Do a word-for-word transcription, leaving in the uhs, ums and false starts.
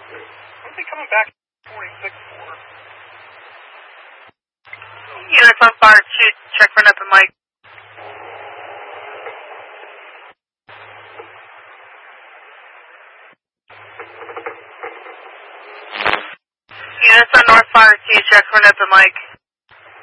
When's he coming back? forty-six four. Units on fire two, check for Nep and Mike. Units on North Fire two, check for Nep and Mike.